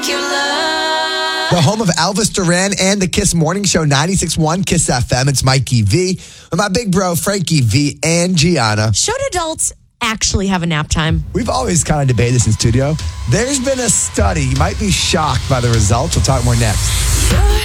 The home of Elvis Duran and the Kiss Morning Show, 96.1 Kiss FM. It's Mikey V with my big bro, Frankie V and Gianna. Should adults actually have a nap time? We've always kind of debated this in studio. There's been a study. You might be shocked by the results. We'll talk more next.